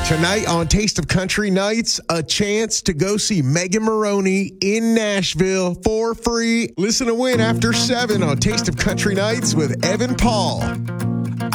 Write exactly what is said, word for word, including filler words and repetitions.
Tonight on Taste of Country Nights, a chance to go see Megan Moroney in Nashville for free. Listen to win after seven on Taste of Country Nights with Evan Paul.